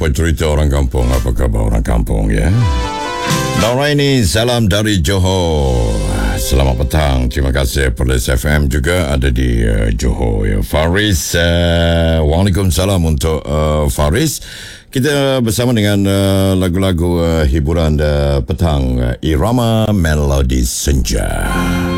Apa cerita orang kampung? Apa khabar orang kampung ya? Noraini, salam dari Johor. Selamat petang. Terima kasih Perlis FM juga ada di Johor ya. Faris, waalaikumsalam untuk Faris. Kita bersama dengan lagu-lagu hiburan petang, Irama Melodi Senja.